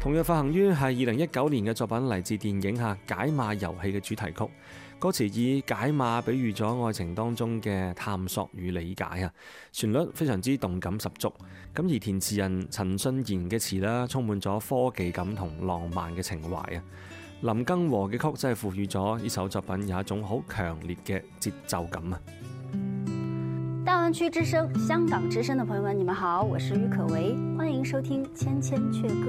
同樣發行於係2019年嘅作品，嚟自電影《解碼遊戲》嘅主題曲。歌詞以解碼比喻咗愛情當中嘅探索與理解啊，旋律非常之動感十足。咁而填詞人陳信賢嘅詞啦，充滿咗科技感同浪漫嘅情懷啊。林更和嘅曲真係賦予咗呢首作品有一種好強烈嘅節奏感啊！ 大灣區之聲、香港之聲的朋友們，你們好，我是郁可唯，歡迎收聽《千千闕歌》。